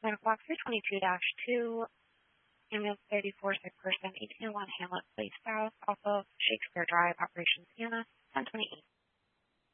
10 o'clock, 322-2, ambulance 34, sick person, 1801 Hamlet Place South, also Shakespeare Drive, Operations Anna, 1028.